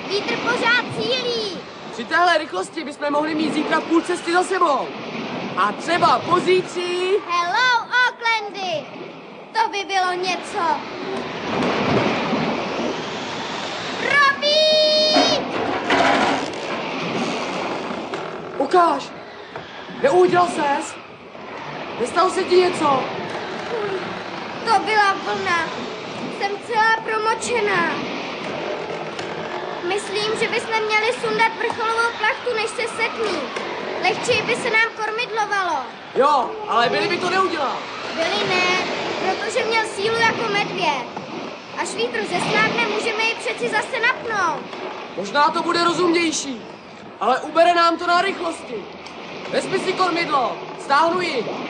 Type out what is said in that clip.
Vítr pořád cílí. Při téhle rychlosti bychom mohli mít zítra půl cesty za sebou. A třeba po zítří... Hello, Aucklandy! To by bylo něco. Robí! Ukáž! Neudělal ses? Nestalo se ti něco? To byla vlna. Jsem celá promočená. Myslím, že bychom měli sundat vrcholovou plachtu, než se setmí. Lehčí by se nám kormidlovalo. Jo, ale Billy by to neudělal. Billy ne, protože měl sílu jako medvěd. Až vítr zesnákne, můžeme ji přeci zase napnout. Možná to bude rozumnější, ale ubere nám to na rychlosti. Vezmi si kormidlo, stáhnu ji.